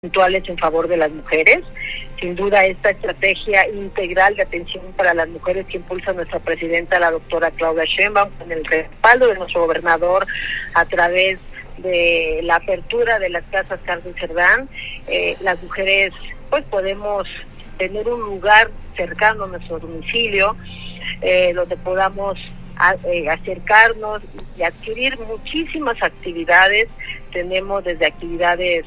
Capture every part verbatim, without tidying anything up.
puntuales en favor de las mujeres. Sin duda, esta estrategia integral de atención para las mujeres que impulsa nuestra presidenta, la doctora Claudia Sheinbaum, con el respaldo de nuestro gobernador a través de la apertura de las casas Carmen Cerdán, eh, las mujeres pues podemos tener un lugar cercano a nuestro domicilio, eh, donde podamos a, eh, acercarnos y adquirir muchísimas actividades. Tenemos desde actividades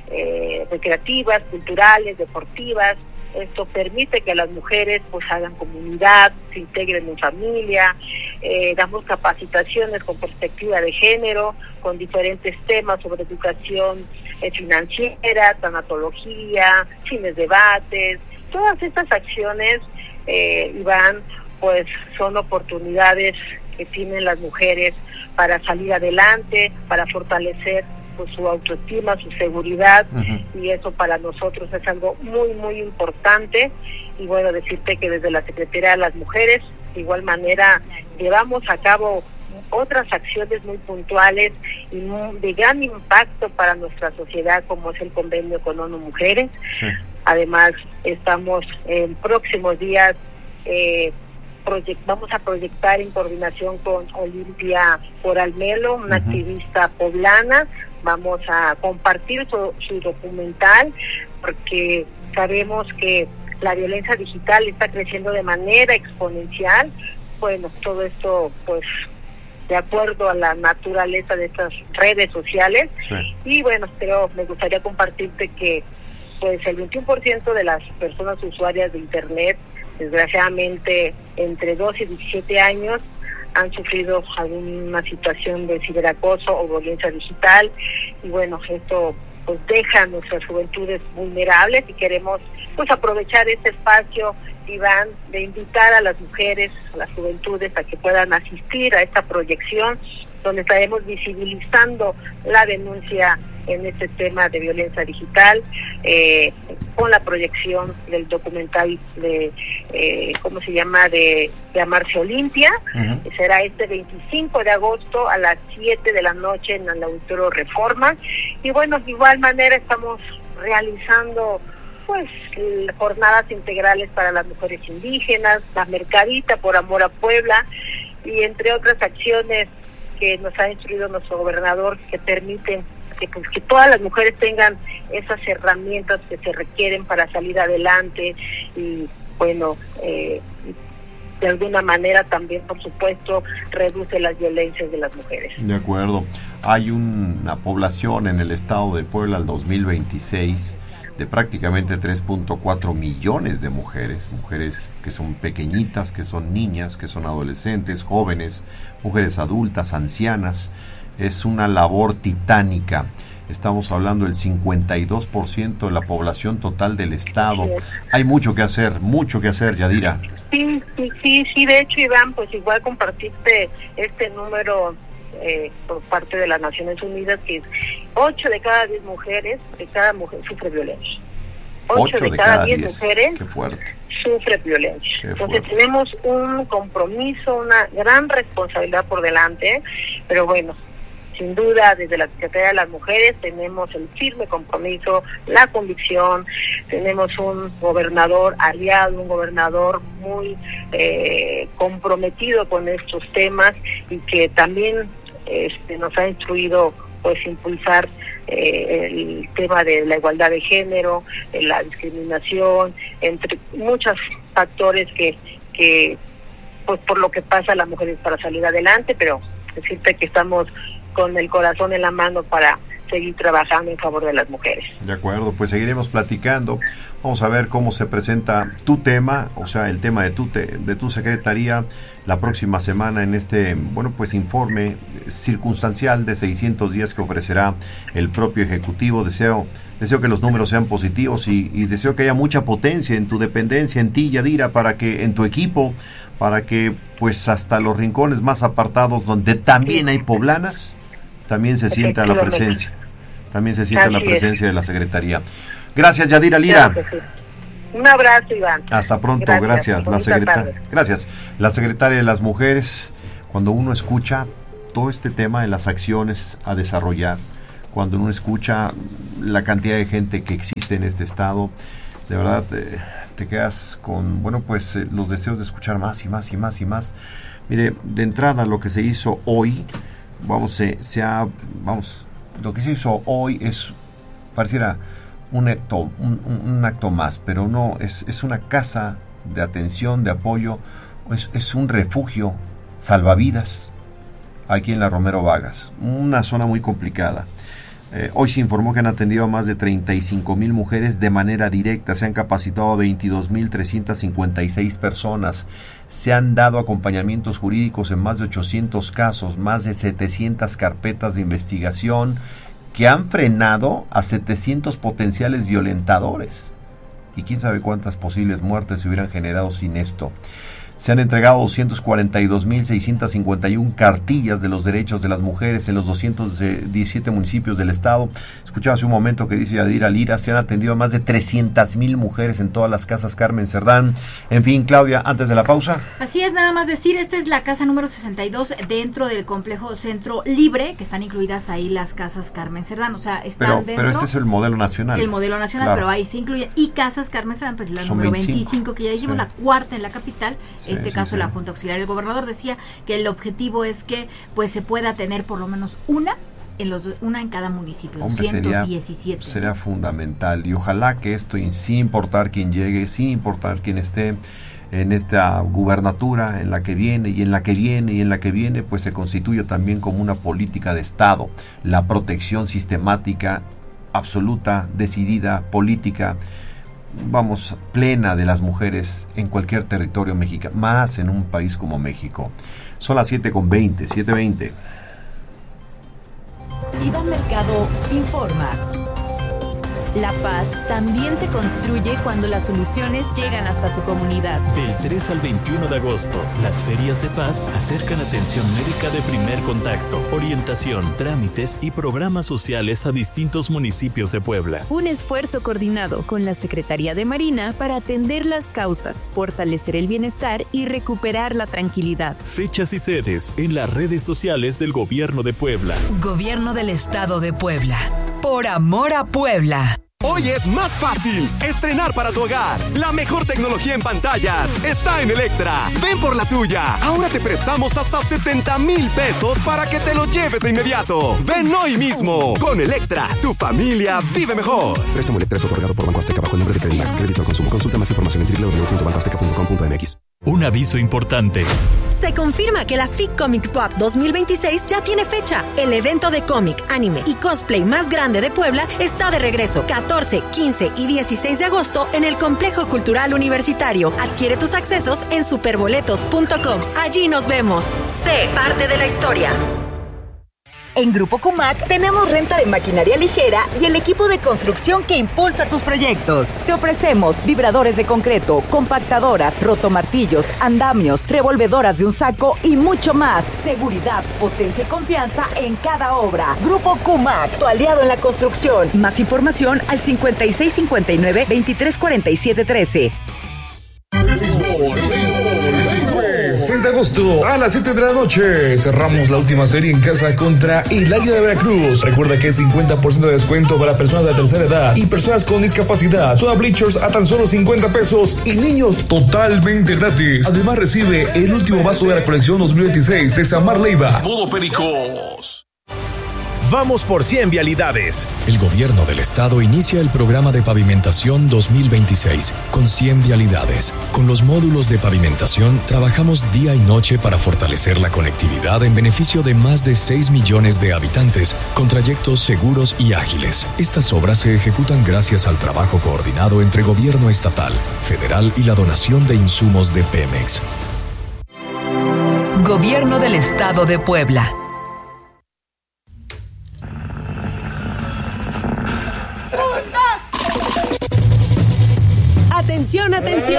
Eh, recreativas, culturales, deportivas. Esto permite que las mujeres pues hagan comunidad, se integren en familia, eh, damos capacitaciones con perspectiva de género, con diferentes temas sobre educación eh, financiera, tanatología, cines debates. Todas estas acciones, eh, Iván, pues son oportunidades que tienen las mujeres para salir adelante, para fortalecer pues su autoestima, su seguridad, uh-huh. y eso para nosotros es algo muy, muy importante. Y bueno, decirte que desde la Secretaría de las Mujeres, de igual manera, llevamos a cabo otras acciones muy puntuales y muy, de gran impacto para nuestra sociedad, como es el convenio con ONU Mujeres. Sí. Además, estamos en próximos días, eh, Proyect, vamos a proyectar en coordinación con Olimpia Coralmelo, una uh-huh. activista poblana. Vamos a compartir su, su documental, porque sabemos que la violencia digital está creciendo de manera exponencial. Bueno, todo esto pues de acuerdo a la naturaleza de estas redes sociales. Sí. Y bueno, pero me gustaría compartirte que pues el veintiuno por ciento de las personas usuarias de internet, desgraciadamente entre doce y diecisiete años, han sufrido alguna situación de ciberacoso o violencia digital. Y bueno, esto pues deja a nuestras juventudes vulnerables, y queremos pues aprovechar este espacio, Iván, de invitar a las mujeres, a las juventudes, a que puedan asistir a esta proyección, donde estaremos visibilizando la denuncia en este tema de violencia digital, eh, con la proyección del documental de, eh, ¿cómo se llama?, de, de Amarse Olimpia. Uh-huh. Será este veinticinco de agosto a las siete de la noche en el Auditorio Reforma. Y bueno, de igual manera estamos realizando pues jornadas integrales para las mujeres indígenas, la Mercadita por Amor a Puebla, y entre otras acciones que nos ha instruido nuestro gobernador, que permiten que, pues, que todas las mujeres tengan esas herramientas que se requieren para salir adelante. Y bueno, eh, de alguna manera también, por supuesto, reduce las violencias de las mujeres. De acuerdo. Hay una población en el estado de Puebla al dos mil veintiséis de prácticamente tres punto cuatro millones de mujeres, mujeres que son pequeñitas, que son niñas, que son adolescentes, jóvenes, mujeres adultas, ancianas. Es una labor titánica. Estamos hablando del cincuenta y dos por ciento de la población total del estado. Sí. Hay mucho que hacer, mucho que hacer, Yadira. Sí, sí, sí, sí, de hecho, Iván, pues igual compartiste este número eh, por parte de las Naciones Unidas, que es ocho de cada diez mujeres, de cada mujer sufre violencia. Ocho de cada diez mujeres sufre violencia. Qué Entonces fuerte. Tenemos un compromiso, una gran responsabilidad por delante, pero bueno, sin duda, desde la Secretaría de las Mujeres tenemos el firme compromiso, la convicción. Tenemos un gobernador aliado, un gobernador muy eh, comprometido con estos temas, y que también este, nos ha instruido pues impulsar eh, el tema de la igualdad de género, eh, la discriminación, entre muchos factores que, que pues por lo que pasa a las mujeres para salir adelante. Pero decirte que estamos con el corazón en la mano para seguir trabajando en favor de las mujeres. De acuerdo, pues seguiremos platicando. Vamos a ver cómo se presenta tu tema, o sea, el tema de tu te, de tu secretaría la próxima semana en este, bueno, pues informe circunstancial de seiscientos días que ofrecerá el propio Ejecutivo. Deseo deseo que los números sean positivos y, y deseo que haya mucha potencia en tu dependencia, en ti, Yadira, para que en tu equipo, para que pues hasta los rincones más apartados donde también hay poblanas, también se sienta la presencia, también se sienta Así la presencia es. de la Secretaría. Gracias, Yadira Lira. Claro sí. Un abrazo, Iván. Hasta pronto, gracias. gracias. La secretaria, gracias. La Secretaria de las Mujeres, cuando uno escucha todo este tema de las acciones a desarrollar, cuando uno escucha la cantidad de gente que existe en este estado, de verdad te, te quedas con, bueno, pues eh, los deseos de escuchar más y más y más y más. Mire, de entrada lo que se hizo hoy, vamos, se, se ha, vamos, lo que se hizo hoy es, pareciera un acto, un, un acto más, pero no, es, es una casa de atención, de apoyo, es, es un refugio salvavidas aquí en la Romero Vargas, una zona muy complicada. Eh, hoy se informó que han atendido a más de treinta y cinco mil mujeres de manera directa, se han capacitado a veintidós mil trescientas cincuenta y seis personas, se han dado acompañamientos jurídicos en más de ochocientos casos, más de setecientas carpetas de investigación que han frenado a setecientos potenciales violentadores. Y quién sabe cuántas posibles muertes se hubieran generado sin esto. Se han entregado doscientos cuarenta y dos mil seiscientas cincuenta y una cartillas de los derechos de las mujeres en los doscientos diecisiete municipios del estado. Escuchaba hace un momento que dice Yadira Lira, se han atendido a más de trescientas mil mujeres en todas las casas Carmen Cerdán. En fin, Claudia, antes de la pausa. Así es, nada más decir, esta es la casa número sesenta y dos dentro del complejo Centro Libre, que están incluidas ahí las casas Carmen Cerdán, o sea, están pero, dentro. Pero este es el modelo nacional. El modelo nacional, claro. Pero ahí se incluye, y casas Carmen Cerdán, pues la Son número veinticinco, veinticinco, que ya dijimos, sí. La cuarta en la capital. Sí, este sí, caso sí. La Junta Auxiliar. El gobernador decía que el objetivo es que pues se pueda tener por lo menos una en los una en cada municipio. Hombre, doscientos diecisiete. Sería, sería fundamental, y ojalá que esto, sin importar quién llegue, sin importar quién esté en esta gubernatura, en la que viene y en la que viene y en la que viene, pues se constituya también como una política de Estado, la protección sistemática, absoluta, decidida, política, vamos, plena de las mujeres en cualquier territorio mexicano, más en un país como México. Son las siete con veinte, siete veinte. Iván Mercado informa. La paz también se construye cuando las soluciones llegan hasta tu comunidad. Del tres al veintiuno de agosto, las ferias de paz acercan atención médica de primer contacto, orientación, trámites y programas sociales a distintos municipios de Puebla. Un esfuerzo coordinado con la Secretaría de Marina para atender las causas, fortalecer el bienestar y recuperar la tranquilidad. Fechas y sedes en las redes sociales del Gobierno de Puebla. Gobierno del Estado de Puebla. Por amor a Puebla. Hoy es más fácil estrenar para tu hogar. La mejor tecnología en pantallas está en Electra. Ven por la tuya. Ahora te prestamos hasta setenta mil pesos para que te lo lleves de inmediato. Ven hoy mismo. Con Electra, tu familia vive mejor. Préstamo Electra es otorgado por Banco Azteca bajo el nombre de Credimax. Crédito al consumo. Consulta más información en doble u doble u doble u punto banco azteca punto com punto m x. Un aviso importante. Se confirma que la F I C Comics Pop dos mil veintiséis ya tiene fecha. El evento de cómic, anime y cosplay más grande de Puebla está de regreso. catorce, quince y dieciséis de agosto en el Complejo Cultural Universitario. Adquiere tus accesos en superboletos punto com. Allí nos vemos. Sé parte de la historia. En Grupo Cumac tenemos renta de maquinaria ligera y el equipo de construcción que impulsa tus proyectos. Te ofrecemos vibradores de concreto, compactadoras, rotomartillos, andamios, revolvedoras de un saco y mucho más. Seguridad, potencia y confianza en cada obra. Grupo Cumac, tu aliado en la construcción. Más información al cincuenta y seis cincuenta y nueve, veintitrés cuarenta y siete trece. seis de agosto a las siete de la noche cerramos la última serie en casa contra el Águila de Veracruz. Recuerda que es cincuenta por ciento de descuento para personas de la tercera edad y personas con discapacidad. Zona Bleachers a tan solo cincuenta pesos y niños totalmente gratis. Además recibe el último vaso de la colección dos mil veintiséis de Samar Leiva. Modo Pericos. Vamos por cien vialidades. El gobierno del estado inicia el programa de pavimentación dos mil veintiséis con cien vialidades. Con los módulos de pavimentación trabajamos día y noche para fortalecer la conectividad en beneficio de más de seis millones de habitantes con trayectos seguros y ágiles. Estas obras se ejecutan gracias al trabajo coordinado entre gobierno estatal, federal y la donación de insumos de Pemex. Gobierno del Estado de Puebla. Atención, atención.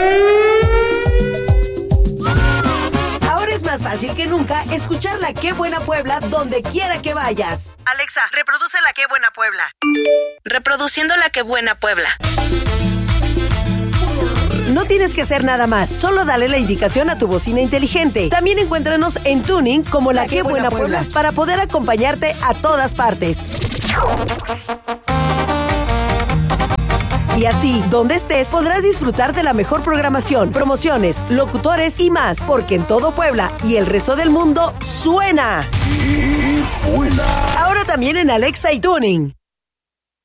Ahora es más fácil que nunca escuchar la Qué Buena Puebla donde quiera que vayas. Alexa, reproduce la Qué Buena Puebla. Reproduciendo la Qué Buena Puebla. No tienes que hacer nada más, solo dale la indicación a tu bocina inteligente. También encuéntranos en Tuning como La, la Qué Buena, Buena Puebla, Puebla para poder acompañarte a todas partes. Y así, donde estés, podrás disfrutar de la mejor programación, promociones, locutores y más, porque en todo Puebla y el resto del mundo suena. ¡Qué buena! Ahora también en Alexa y Tuning.